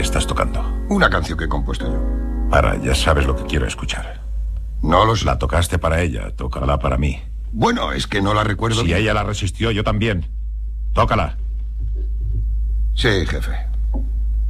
estás tocando? Una canción que he compuesto yo. Ya sabes lo que quiero escuchar. No lo sé. La tocaste para ella, tócala para mí. Bueno, es que no la recuerdo. Si ella la resistió, yo también. Tócala. Sí, jefe.